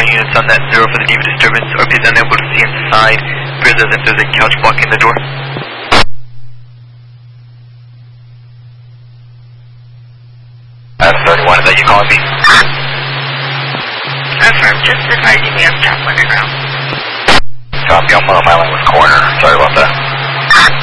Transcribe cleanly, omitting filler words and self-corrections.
units on that 0 for the DV disturbance. RP is unable to see inside. Appears as if there's a couch blocking the door. 31, is that you calling me? Affirm, just advising me of Chapel Underground. Copy, I'm on my line with Corner. Sorry about that.